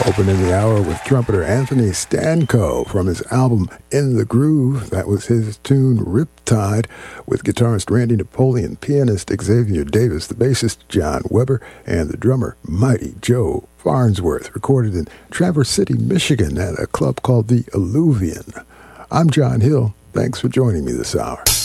Opening the hour with trumpeter Anthony Stanko from his album In the Groove. That was his tune Riptide, with guitarist Randy Napoleon, pianist Xavier Davis, the bassist John Weber, and the drummer Mighty Joe Farnsworth, recorded in Traverse City, Michigan at a club called the Alluvion. I'm John Hill. Thanks for joining me this hour.